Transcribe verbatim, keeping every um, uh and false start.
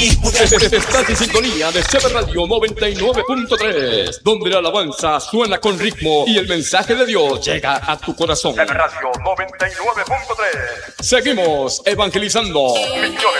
Estás en sintonía de C B Radio noventa y nueve punto tres, donde la alabanza suena con ritmo y el mensaje de Dios llega a tu corazón. C B Radio noventa y nueve punto tres. Seguimos evangelizando. Millones